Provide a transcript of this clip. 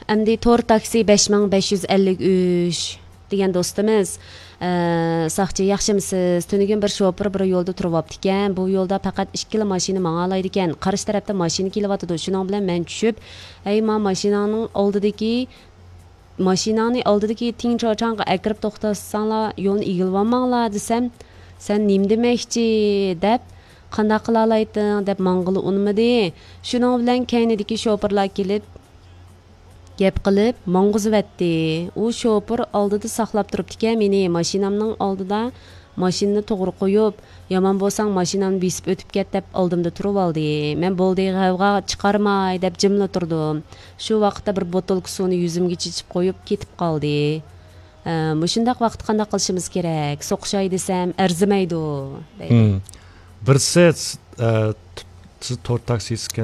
Әмді тор такси 5553 degan do'stimiz saqchi yaxshimisiz? Tunigun bir shofir bir yo'lda turibdi ekan. Bu yo'lda faqat 2 mashina manga olaydi ekan. Qarshi tarafda mashina kelyapti. Shuning bilan men tushib, "Ey, men mashinani oldidagi tinchochanqa akirib to'xtatsanglar, yo'lni egilvamanglar" desam, "Sen nim demoqchi?" deb qanday qila olayding deb mang'ili unmadi. Shuning bilan kaynidagi shofirlar kelib gap qilib mang'uzivatdi. U shofir oldida saqlab turibdi-ki, meni mashinamning oldida mashinani to'g'ri qo'yib, yomon bo'lsang mashinamni besib o'tib ket deb oldimda turib oldi. Men bo'ldi g'avg'a chiqarmay deb jimla turdim. Shu vaqtda bir botilka suvni yuzimga ichib qo'yib ketib qoldi. Mushundaq vaqt qanday qilishimiz kerak? So'qishay desam arzimaydi deydi. Birsi to'r taksisi